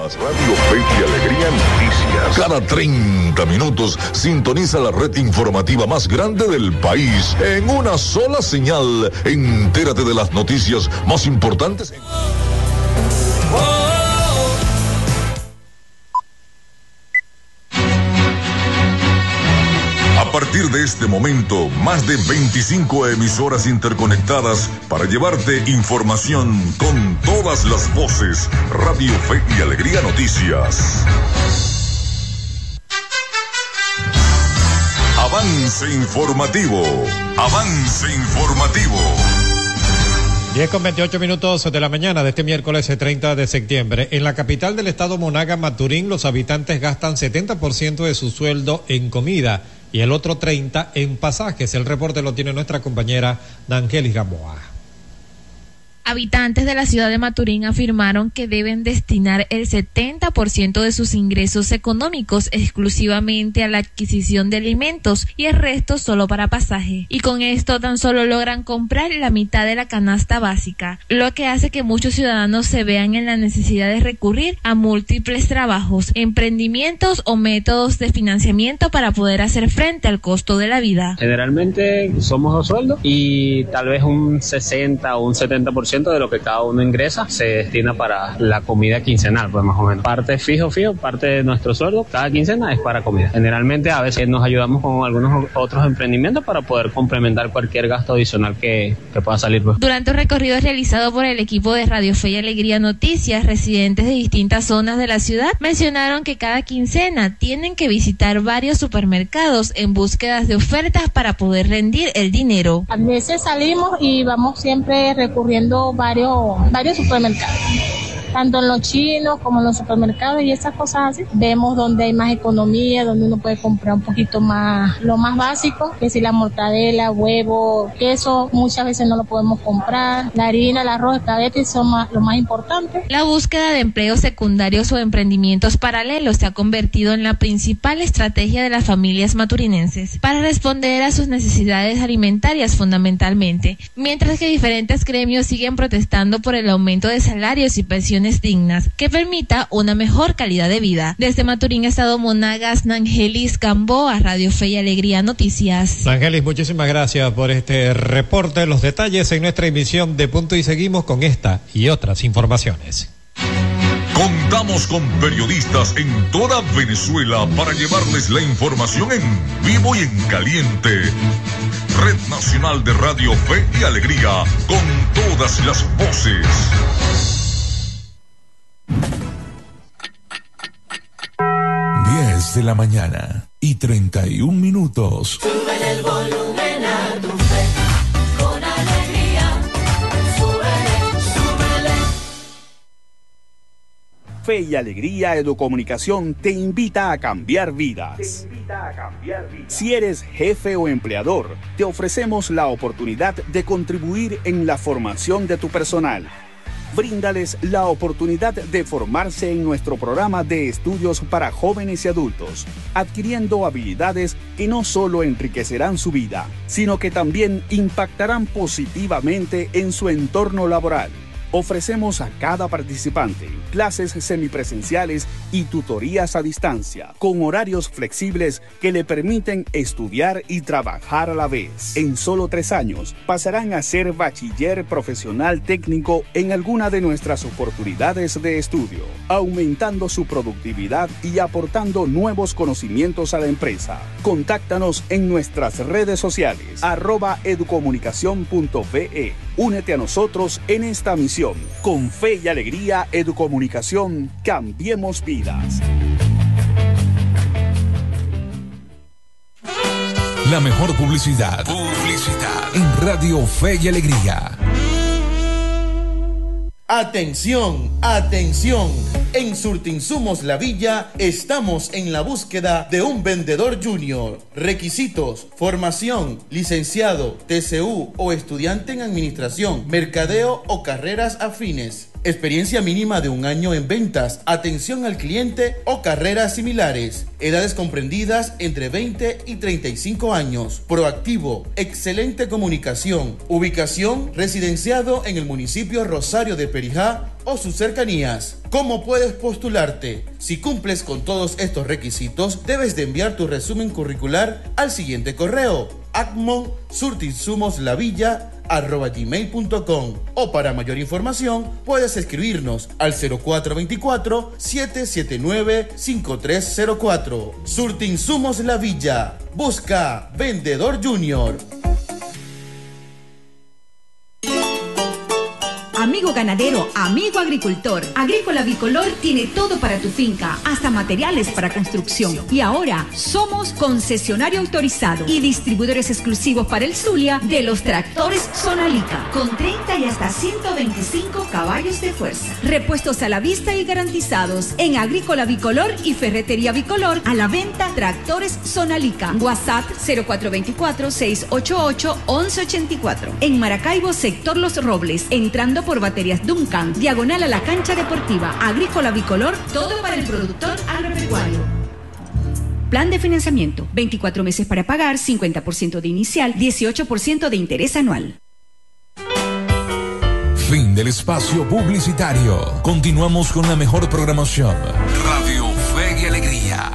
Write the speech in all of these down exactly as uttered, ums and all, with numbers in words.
Radio Fe y Alegría Noticias. Cada treinta minutos sintoniza la red informativa más grande del país en una sola señal. Entérate de las noticias más importantes. A partir de este momento, más de veinticinco emisoras interconectadas para llevarte información con todas las voces. Radio Fe y Alegría Noticias. Avance informativo. Avance informativo. diez con veintiocho minutos de la mañana de este miércoles treinta de septiembre. En la capital del estado Monaga, Maturín, los habitantes gastan setenta por ciento de su sueldo en comida y el otro treinta por ciento en pasajes. El reporte lo tiene nuestra compañera D'Angelis Gamboa. Habitantes de la ciudad de Maturín afirmaron que deben destinar el setenta por ciento de sus ingresos económicos exclusivamente a la adquisición de alimentos y el resto solo para pasaje. Y con esto tan solo logran comprar la mitad de la canasta básica, lo que hace que muchos ciudadanos se vean en la necesidad de recurrir a múltiples trabajos, emprendimientos o métodos de financiamiento para poder hacer frente al costo de la vida. Generalmente somos dos sueldos y tal vez un sesenta o un setenta por ciento de lo que cada uno ingresa se destina para la comida quincenal, pues más o menos. Parte fijo, fijo, parte de nuestro sueldo, cada quincena es para comida. Generalmente a veces nos ayudamos con algunos otros emprendimientos para poder complementar cualquier gasto adicional que, que pueda salir. Pues. Durante un recorrido realizado por el equipo de Radio Fe y Alegría Noticias, residentes de distintas zonas de la ciudad mencionaron que cada quincena tienen que visitar varios supermercados en búsqueda de ofertas para poder rendir el dinero. A veces salimos y vamos siempre recurriendo varios varios supermercados, tanto en los chinos como en los supermercados y esas cosas así. Vemos donde hay más economía, donde uno puede comprar un poquito más, lo más básico, que si la mortadela, huevo, queso, muchas veces no lo podemos comprar, la harina, el arroz, espaguetis son más, lo más importante. La búsqueda de empleos secundarios o emprendimientos paralelos se ha convertido en la principal estrategia de las familias maturinenses para responder a sus necesidades alimentarias fundamentalmente, mientras que diferentes gremios siguen protestando por el aumento de salarios y pensiones dignas que permita una mejor calidad de vida. Desde Maturín, estado Monagas, D'Angelis Gamboa, Radio Fe y Alegría Noticias. D'Angelis, muchísimas gracias por este reporte. Los detalles en nuestra emisión de Punto y seguimos con esta y otras informaciones. Contamos con periodistas en toda Venezuela para llevarles la información en vivo y en caliente. Red Nacional de Radio Fe y Alegría, con todas las voces. diez de la mañana y treinta y un minutos. Súbele el volumen a tu fe, con alegría. Súbele, súbele. Fe y Alegría Educomunicación te invita a cambiar vidas. Te invita a cambiar vidas. Si eres jefe o empleador, te ofrecemos la oportunidad de contribuir en la formación de tu personal. Bríndales la oportunidad de formarse en nuestro programa de estudios para jóvenes y adultos, adquiriendo habilidades que no solo enriquecerán su vida, sino que también impactarán positivamente en su entorno laboral. Ofrecemos a cada participante clases semipresenciales y tutorías a distancia, con horarios flexibles que le permiten estudiar y trabajar a la vez. En solo tres años pasarán a ser bachiller profesional técnico en alguna de nuestras oportunidades de estudio, aumentando su productividad y aportando nuevos conocimientos a la empresa. Contáctanos en nuestras redes sociales, arroba educomunicación punto ve. Únete a nosotros en esta misión. Con Fe y Alegría Educomunicación, cambiemos vidas. La mejor publicidad. Publicidad. En Radio Fe y Alegría. Atención, atención. En Surtinsumos La Villa estamos en la búsqueda de un vendedor junior. Requisitos: formación, licenciado, T C U o estudiante en administración, mercadeo o carreras afines. Experiencia mínima de un año en ventas, atención al cliente o carreras similares. Edades comprendidas entre veinte y treinta y cinco años. Proactivo, excelente comunicación. Ubicación: residenciado en el municipio Rosario de Perijá o sus cercanías. ¿Cómo puedes postularte? Si cumples con todos estos requisitos, debes de enviar tu resumen curricular al siguiente correo: acmon surtinsumoslavilla arroba gmail punto com, o para mayor información puedes escribirnos al cero cuatro dos cuatro, siete siete nueve, cinco tres cero cuatro. Surtinsumos La Villa. Busca vendedor junior. Amigo ganadero, amigo agricultor, Agrícola Bicolor tiene todo para tu finca, hasta materiales para construcción. Y ahora somos concesionario autorizado y distribuidores exclusivos para el Zulia de los tractores Sonalica, con treinta y hasta ciento veinticinco caballos de fuerza. Repuestos a la vista y garantizados en Agrícola Bicolor y Ferretería Bicolor. A la venta, tractores Sonalica. WhatsApp cero cuatro dos cuatro, seis ocho ocho, once ochenta y cuatro. En Maracaibo, sector Los Robles, entrando por Baterías Duncan, diagonal a la cancha deportiva. Agrícola Bicolor, todo para el productor agropecuario. Plan de financiamiento, veinticuatro meses para pagar, cincuenta por ciento de inicial, dieciocho por ciento de interés anual. Fin del espacio publicitario. Continuamos con la mejor programación. Radio Fe y Alegría.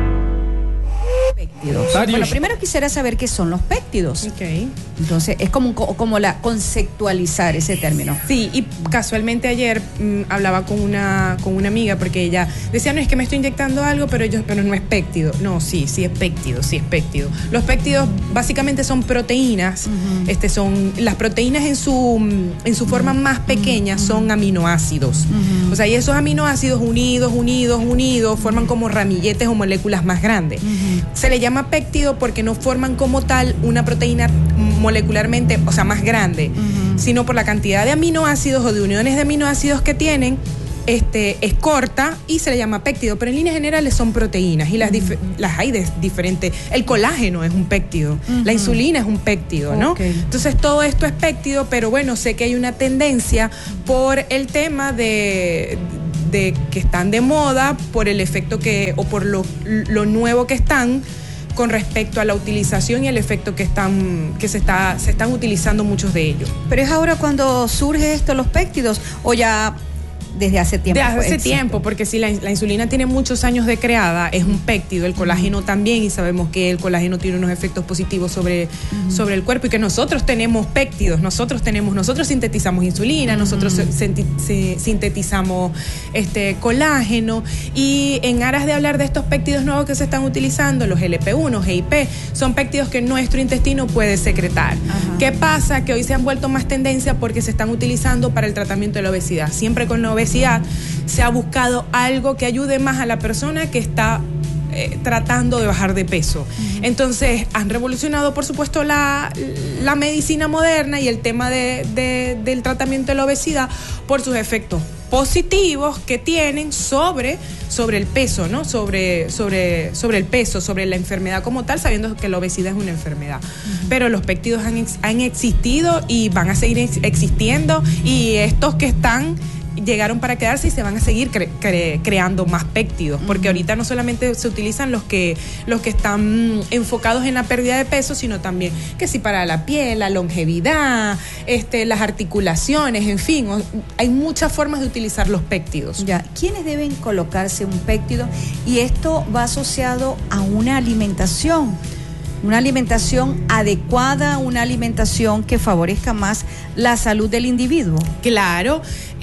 Péptidos. Bueno, primero quisiera saber qué son los péptidos. Okay. Entonces, es como, como la conceptualizar ese término. Sí, y casualmente ayer mmm, hablaba con una, con una amiga porque ella decía, no, es que me estoy inyectando algo, pero yo, pero no es péptido. No, sí, sí es péptido, sí es péptido. Los péptidos básicamente son proteínas. Uh-huh. Este son, las proteínas en su, en su forma más pequeña uh-huh. son aminoácidos. Uh-huh. O sea, y esos aminoácidos unidos, unidos, unidos, forman como ramilletes o moléculas más grandes. Uh-huh. Se le llama péptido porque no forman como tal una proteína molecularmente, o sea, más grande, uh-huh. sino por la cantidad de aminoácidos o de uniones de aminoácidos que tienen, este, es corta y se le llama péptido, pero en líneas generales son proteínas y las, dif- las hay de diferentes. El colágeno es un péptido, uh-huh. la insulina es un péptido, ¿no? Okay. Entonces todo esto es péptido, pero bueno, sé que hay una tendencia por el tema de... de que están de moda, por el efecto que, o por lo, lo nuevo que están con respecto a la utilización y el efecto que están que se está se están utilizando muchos de ellos. Pero es ahora cuando surge esto, los péptidos, o ya desde hace tiempo. Desde hace existe. tiempo, porque si la, la insulina tiene muchos años de creada, es un péptido, el colágeno uh-huh. también, y sabemos que el colágeno tiene unos efectos positivos sobre, uh-huh. sobre el cuerpo, y que nosotros tenemos péptidos, nosotros tenemos, nosotros sintetizamos insulina, uh-huh. nosotros se, se, sintetizamos este colágeno, y en aras de hablar de estos péptidos nuevos que se están utilizando, los L P uno, G I P, son péptidos que nuestro intestino puede secretar. Uh-huh. ¿Qué pasa? Que hoy se han vuelto más tendencia porque se están utilizando para el tratamiento de la obesidad. Siempre con la obesidad se ha buscado algo que ayude más a la persona que está eh, tratando de bajar de peso. Uh-huh. Entonces han revolucionado, por supuesto, la, la medicina moderna y el tema de, de, del tratamiento de la obesidad por sus efectos positivos que tienen sobre, sobre el peso, ¿no? Sobre, sobre, sobre el peso, sobre la enfermedad como tal, sabiendo que la obesidad es una enfermedad. Uh-huh. Pero los péptidos han, han existido y van a seguir ex- existiendo, y estos que están llegaron para quedarse y se van a seguir cre- cre- creando más péptidos, porque uh-huh. ahorita no solamente se utilizan los que los que están enfocados en la pérdida de peso, sino también que sí para la piel, la longevidad, este, las articulaciones, en fin, o, hay muchas formas de utilizar los péptidos. Ya, ¿quiénes deben colocarse un péptido? Y esto va asociado a una alimentación. Una alimentación adecuada, una alimentación que favorezca más la salud del individuo. Claro,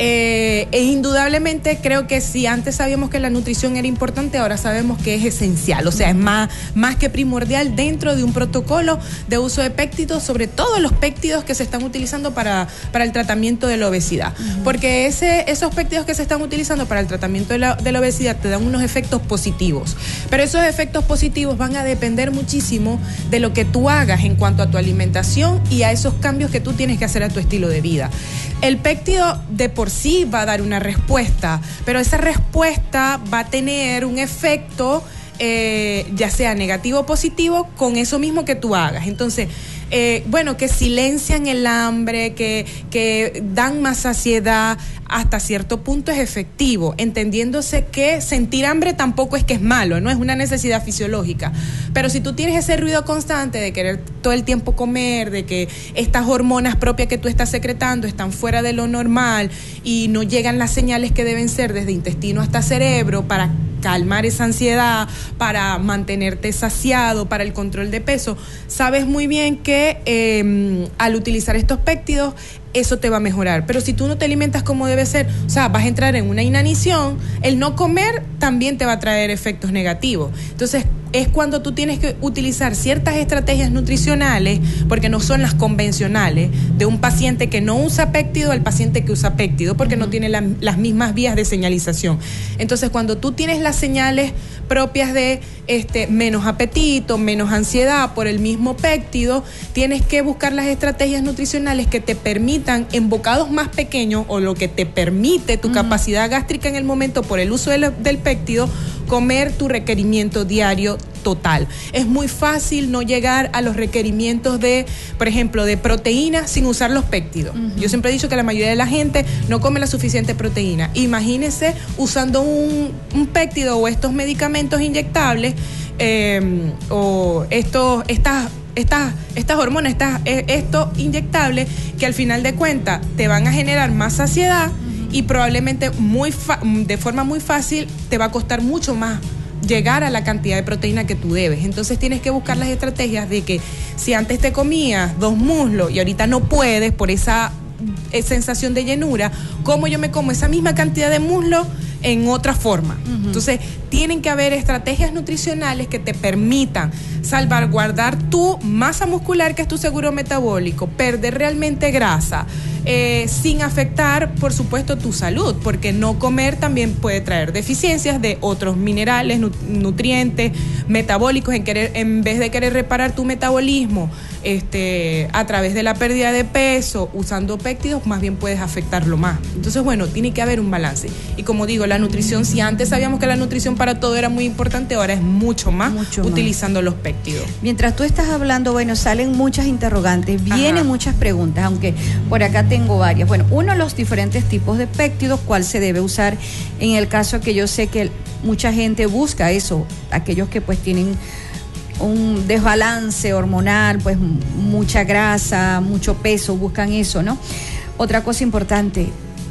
eh, e indudablemente creo que si antes sabíamos que la nutrición era importante, ahora sabemos que es esencial, o sea, es más, más que primordial dentro de un protocolo de uso de péptidos, sobre todo los péptidos que se están utilizando para, para el tratamiento de la obesidad, uh-huh. porque ese, esos péptidos que se están utilizando para el tratamiento de la, de la obesidad te dan unos efectos positivos, pero esos efectos positivos van a depender muchísimo de lo que tú hagas en cuanto a tu alimentación y a esos cambios que tú tienes que hacer a tu estilo de vida. El péptido de por sí va a dar una respuesta, pero esa respuesta va a tener un efecto eh, ya sea negativo o positivo, con eso mismo que tú hagas. Entonces, eh, bueno, que silencian el hambre, que, que dan más saciedad, hasta cierto punto es efectivo, entendiéndose que sentir hambre tampoco es que es malo, no es una necesidad fisiológica. Pero si tú tienes ese ruido constante de querer todo el tiempo comer, de que estas hormonas propias que tú estás secretando están fuera de lo normal y no llegan las señales que deben ser desde intestino hasta cerebro para calmar esa ansiedad, para mantenerte saciado, para el control de peso, sabes muy bien que eh, al utilizar estos péptidos eso te va a mejorar. Pero si tú no te alimentas como debe ser, o sea, vas a entrar en una inanición, el no comer también te va a traer efectos negativos. Entonces, es cuando tú tienes que utilizar ciertas estrategias nutricionales, porque no son las convencionales, de un paciente que no usa péptido al paciente que usa péptido, porque uh-huh. no tiene la, las mismas vías de señalización. Entonces, cuando tú tienes las señales propias de este menos apetito, menos ansiedad por el mismo péptido, tienes que buscar las estrategias nutricionales que te permitan en bocados más pequeños, o lo que te permite tu uh-huh. capacidad gástrica en el momento por el uso del, del péptido, comer tu requerimiento diario total. Es muy fácil no llegar a los requerimientos de, por ejemplo, de proteína sin usar los péptidos. Uh-huh. Yo siempre he dicho que la mayoría de la gente no come la suficiente proteína. Imagínese usando un, un péptido o estos medicamentos inyectables eh, o estos, estas Estas, estas hormonas, estas, estos inyectables, que al final de cuentas te van a generar más saciedad uh-huh. y probablemente muy fa- de forma muy fácil te va a costar mucho más llegar a la cantidad de proteína que tú debes. Entonces tienes que buscar las estrategias de que si antes te comías dos muslos y ahorita no puedes por esa sensación de llenura, ¿cómo yo me como esa misma cantidad de muslo en otra forma? Uh-huh. Entonces tienen que haber estrategias nutricionales que te permitan salvaguardar tu masa muscular, que es tu seguro metabólico, perder realmente grasa, eh, sin afectar, por supuesto, tu salud, porque no comer también puede traer deficiencias de otros minerales, nu- nutrientes, metabólicos, en querer, en vez de querer reparar tu metabolismo este, a través de la pérdida de peso, usando péptidos, más bien puedes afectarlo más. Entonces, bueno, tiene que haber un balance. Y como digo, la nutrición, si antes sabíamos que la nutrición para todo era muy importante, ahora es mucho más mucho utilizando más. Los péptidos. Mientras tú estás hablando, bueno, salen muchas interrogantes, vienen Ajá. muchas preguntas, aunque por acá tengo varias. Bueno, uno, los diferentes tipos de péptidos, cuál se debe usar en el caso que yo sé que mucha gente busca eso, aquellos que pues tienen un desbalance hormonal, pues mucha grasa, mucho peso, buscan eso, ¿no? Otra cosa importante,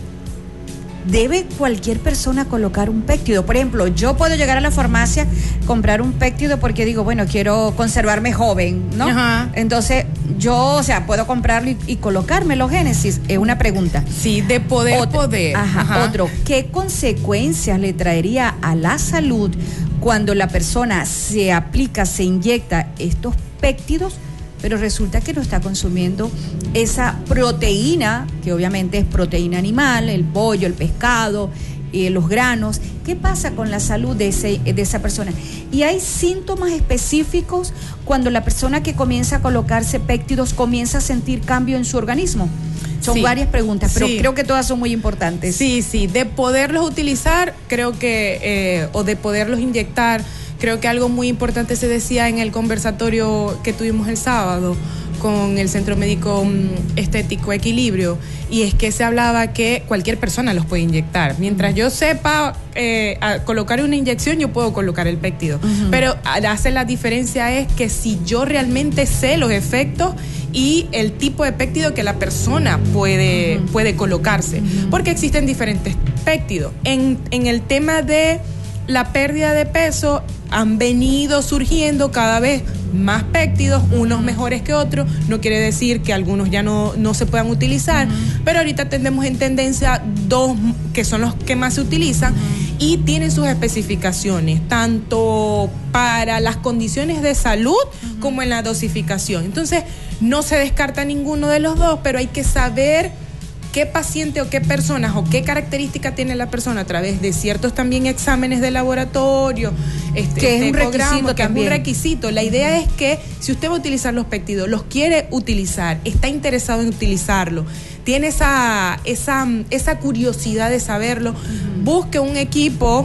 ¿debe cualquier persona colocar un péptido? Por ejemplo, yo puedo llegar a la farmacia, comprar un péptido porque digo, bueno, quiero conservarme joven, ¿no? Ajá. Entonces, yo, o sea, puedo comprarlo y, y colocármelo, Génesis. Es una pregunta. Sí, de poder, otro, poder. Ajá, ajá. Otro, ¿qué consecuencias le traería a la salud cuando la persona se aplica, se inyecta estos péptidos, pero resulta que no está consumiendo esa proteína, que obviamente es proteína animal, el pollo, el pescado, eh, los granos? ¿Qué pasa con la salud de, ese, de esa persona? Y hay síntomas específicos cuando la persona que comienza a colocarse péptidos comienza a sentir cambio en su organismo. Son sí, varias preguntas, pero sí. creo que todas son muy importantes. Sí, sí, de poderlos utilizar, creo que, eh, o de poderlos inyectar, creo que algo muy importante se decía en el conversatorio que tuvimos el sábado con el Centro Médico Estético Equilibrio, y es que se hablaba que cualquier persona los puede inyectar. Mientras yo sepa eh, colocar una inyección, yo puedo colocar el péptido. Uh-huh. Pero hace la diferencia es que si yo realmente sé los efectos y el tipo de péptido que la persona puede, uh-huh. puede colocarse. Uh-huh. Porque existen diferentes péptidos. En, en el tema de la pérdida de peso, han venido surgiendo cada vez más péptidos, unos mejores que otros. No quiere decir que algunos ya no, no se puedan utilizar, uh-huh. pero ahorita tenemos en tendencia dos que son los que más se utilizan, uh-huh. y tienen sus especificaciones, tanto para las condiciones de salud uh-huh. como en la dosificación. Entonces, no se descarta ninguno de los dos, pero hay que saber qué paciente o qué personas o qué característica tiene la persona a través de ciertos también exámenes de laboratorio, este, que es un requisito que también. Es un requisito. La idea es que si usted va a utilizar los péptidos, los quiere utilizar, está interesado en utilizarlo, tiene esa, esa, esa curiosidad de saberlo, uh-huh. busque un equipo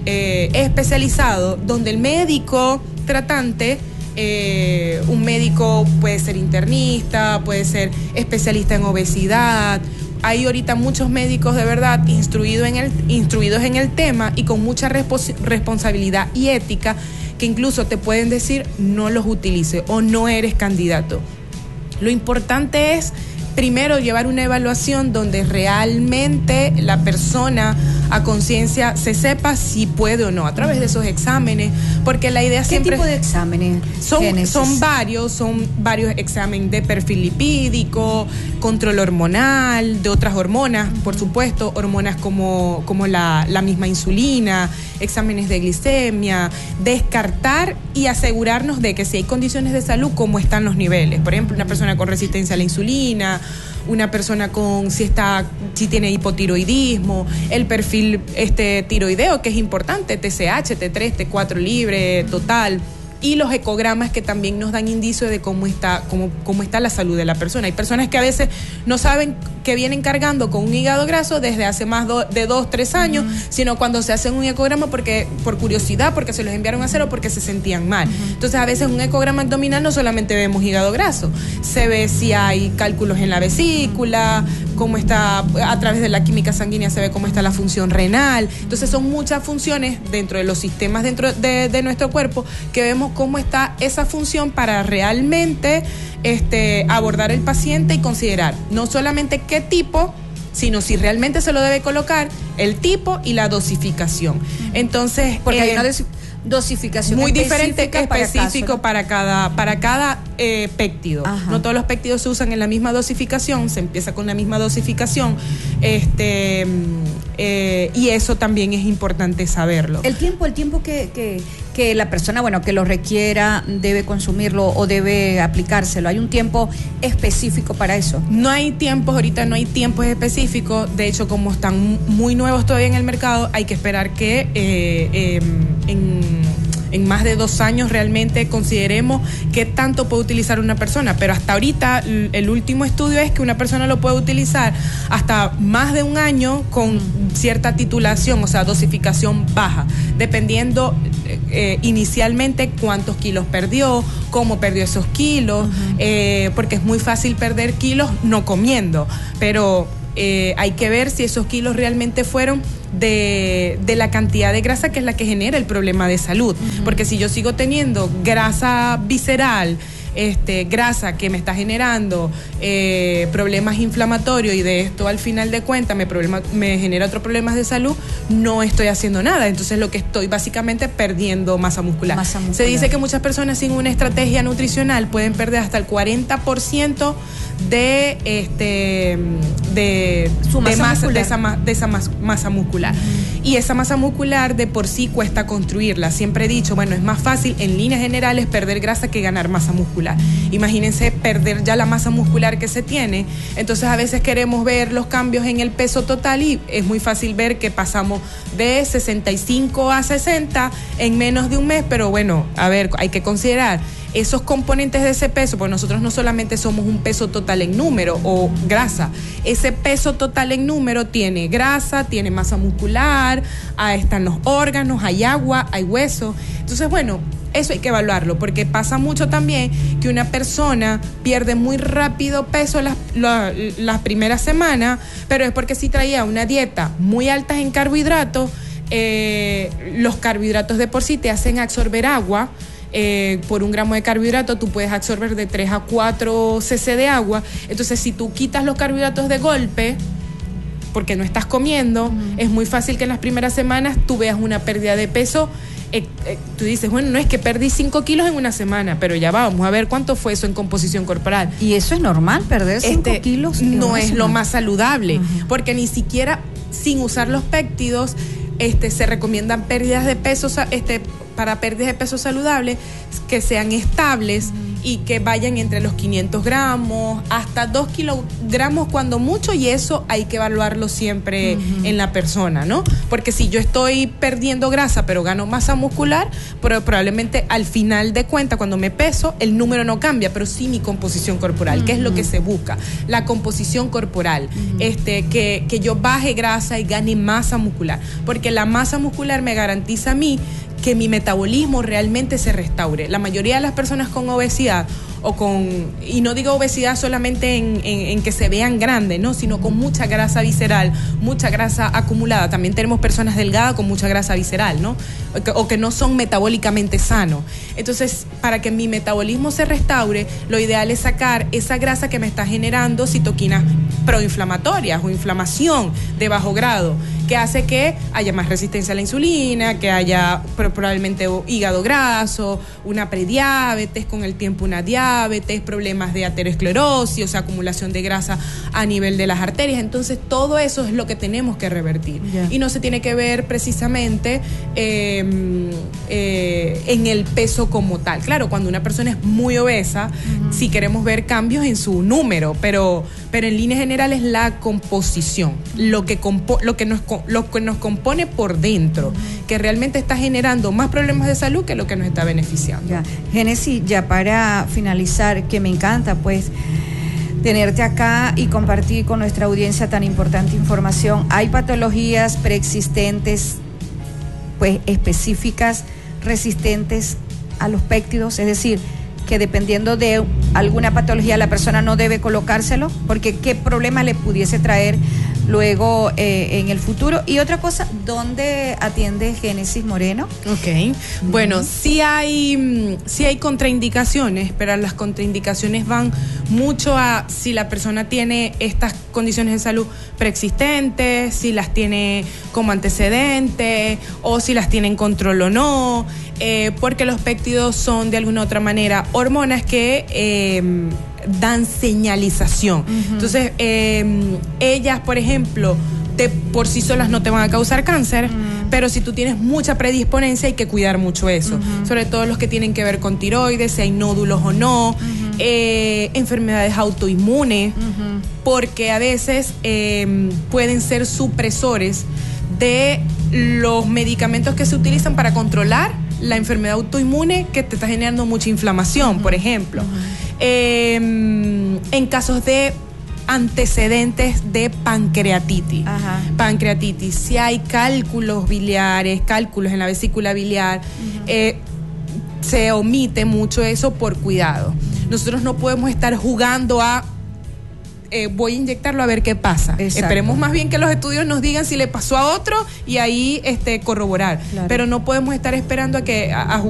eh, especializado donde el médico tratante, eh, un médico puede ser internista, puede ser especialista en obesidad. Hay ahorita muchos médicos de verdad instruido en el, instruidos en el tema y con mucha respons- responsabilidad y ética, que incluso te pueden decir no los utilices o no eres candidato. Lo importante es primero llevar una evaluación donde realmente la persona a conciencia se sepa si puede o no, a través de esos exámenes, porque la idea ¿Qué siempre... ¿Qué tipo de exámenes? Son, son varios, son varios exámenes de perfil lipídico, control hormonal, de otras hormonas, por supuesto, hormonas como, como la, la misma insulina, exámenes de glicemia, descartar y asegurarnos de que si hay condiciones de salud, cómo están los niveles. Por ejemplo, una persona con resistencia a la insulina, una persona con si está si tiene hipotiroidismo, el perfil este tiroideo, que es importante, T S H, T tres, T cuatro libre, total, y los ecogramas que también nos dan indicio de cómo está cómo, cómo está la salud de la persona. Hay personas que a veces no saben que vienen cargando con un hígado graso desde hace más do, de dos, tres años, uh-huh. sino cuando se hacen un ecograma porque por curiosidad, porque se los enviaron a hacer o porque se sentían mal. Uh-huh. Entonces a veces un ecograma abdominal no solamente vemos hígado graso, se ve si hay cálculos en la vesícula, cómo está, a través de la química sanguínea se ve cómo está la función renal. Entonces son muchas funciones dentro de los sistemas dentro de, de nuestro cuerpo que vemos cómo está esa función para realmente este, abordar el paciente y considerar no solamente qué tipo, sino si realmente se lo debe colocar, el tipo y la dosificación. Entonces, porque eh, hay una des- dosificación muy diferente, para específico caso, ¿no? para cada para cada eh, péptido. Ajá. No todos los péptidos se usan en la misma dosificación, se empieza con la misma dosificación, este eh, y eso también es importante saberlo. El tiempo, el tiempo que, que, que la persona, bueno, que lo requiera, debe consumirlo o debe aplicárselo. ¿Hay un tiempo específico para eso? No hay tiempos, ahorita no hay tiempos específicos. De hecho, como están muy nuevos todavía en el mercado, hay que esperar que eh, eh, en, en más de dos años realmente consideremos qué tanto puede utilizar una persona. Pero hasta ahorita el último estudio es que una persona lo puede utilizar hasta más de un año con cierta titulación, o sea, dosificación baja, dependiendo eh, inicialmente cuántos kilos perdió, cómo perdió esos kilos, uh-huh. eh, porque es muy fácil perder kilos no comiendo, pero eh, hay que ver si esos kilos realmente fueron de, de la cantidad de grasa que es la que genera el problema de salud, uh-huh. porque si yo sigo teniendo grasa visceral, Este, grasa que me está generando eh, problemas inflamatorios y de esto al final de cuentas me, problema, me genera otros problemas de salud, no estoy haciendo nada. Entonces lo que estoy básicamente perdiendo masa muscular. Masa muscular. Se dice que muchas personas sin una estrategia nutricional pueden perder hasta el cuarenta por ciento de este de, Su masa de, masa, muscular. de esa, de esa mas, masa muscular. Uh-huh. Y esa masa muscular de por sí cuesta construirla. Siempre he dicho, bueno, es más fácil en líneas generales perder grasa que ganar masa muscular. Imagínense perder ya la masa muscular que se tiene. Entonces a veces queremos ver los cambios en el peso total y es muy fácil ver que pasamos de sesenta y cinco a sesenta en menos de un mes, pero bueno, a ver, hay que considerar esos componentes de ese peso, pues nosotros no solamente somos un peso total en número o grasa, ese peso total en número tiene grasa, tiene masa muscular, ahí están los órganos, hay agua, hay hueso. Entonces, bueno, eso hay que evaluarlo, porque pasa mucho también que una persona pierde muy rápido peso las, las, las primeras semanas, pero es porque si traía una dieta muy alta en carbohidratos, eh, los carbohidratos de por sí te hacen absorber agua. Eh, por un gramo de carbohidrato tú puedes absorber de tres a cuatro cc de agua. Entonces si tú quitas los carbohidratos de golpe porque no estás comiendo, uh-huh. es muy fácil que en las primeras semanas tú veas una pérdida de peso. Eh, eh, tú dices, bueno, no es que perdí cinco kilos en una semana, pero ya va, vamos a ver cuánto fue eso en composición corporal. ¿Y eso es normal, perder cinco este, kilos? No es semana. lo más saludable, uh-huh. porque ni siquiera sin usar los péptidos este, se recomiendan pérdidas de peso este, para pérdidas de peso saludable que sean estables uh-huh. y que vayan entre los quinientos gramos hasta dos kilogramos cuando mucho, y eso hay que evaluarlo siempre uh-huh. en la persona, ¿no? Porque si yo estoy perdiendo grasa pero gano masa muscular, pero probablemente al final de cuentas cuando me peso el número no cambia, pero sí mi composición corporal, uh-huh. que es lo que se busca, la composición corporal, uh-huh. este, que, que yo baje grasa y gane masa muscular, porque la masa muscular me garantiza a mí que mi metabolismo realmente se restaure. La mayoría de las personas con obesidad o con, y no digo obesidad solamente en, en, en que se vean grandes, ¿no? Sino con mucha grasa visceral, mucha grasa acumulada. También tenemos personas delgadas con mucha grasa visceral, ¿no? O que, o que no son metabólicamente sanos. Entonces, para que mi metabolismo se restaure, lo ideal es sacar esa grasa que me está generando citoquinas proinflamatorias o inflamación de bajo grado, que hace que haya más resistencia a la insulina, que haya probablemente hígado graso, una prediabetes, con el tiempo una diabetes, problemas de aterosclerosis, o sea, acumulación de grasa a nivel de las arterias. Entonces, todo eso es lo que tenemos que revertir. Yeah. Y no se tiene que ver precisamente eh, eh, en el peso como tal. Claro, cuando una persona es muy obesa, uh-huh. sí queremos ver cambios en su número, pero, pero en líneas generales la composición, lo que, compo- lo que nos lo que nos compone por dentro, que realmente está generando más problemas de salud que lo que nos está beneficiando. Ya. Génesis, ya para finalizar, que me encanta pues tenerte acá y compartir con nuestra audiencia tan importante información. Hay patologías preexistentes pues específicas, resistentes a los péptidos, es decir, que dependiendo de alguna patología la persona no debe colocárselo, porque qué problema le pudiese traer luego eh, en el futuro. Y otra cosa, ¿dónde atiende Génesis Moreno? Ok, uh-huh. Bueno, sí hay, sí hay contraindicaciones, pero las contraindicaciones van mucho a si la persona tiene estas condiciones de salud preexistentes, si las tiene como antecedentes o si las tiene en control o no, eh, porque los péptidos son de alguna u otra manera hormonas que eh, dan señalización. Uh-huh. Entonces, eh, ellas, por ejemplo, te, por sí solas no te van a causar cáncer, uh-huh. pero si tú tienes mucha predisponencia hay que cuidar mucho eso, uh-huh. sobre todo los que tienen que ver con tiroides, si hay nódulos o no, uh-huh. eh, enfermedades autoinmunes, uh-huh. porque a veces eh, pueden ser supresores de los medicamentos que se utilizan para controlar la enfermedad autoinmune que te está generando mucha inflamación, uh-huh. por ejemplo. Uh-huh. Eh, en casos de antecedentes de pancreatitis. Ajá. Pancreatitis, si hay cálculos biliares, cálculos en la vesícula biliar, uh-huh. eh, se omite mucho eso por cuidado. Nosotros no podemos estar jugando a Eh, voy a inyectarlo a ver qué pasa. Exacto. Esperemos más bien que los estudios nos digan si le pasó a otro y ahí este corroborar. Claro. Pero no podemos estar esperando a que a, a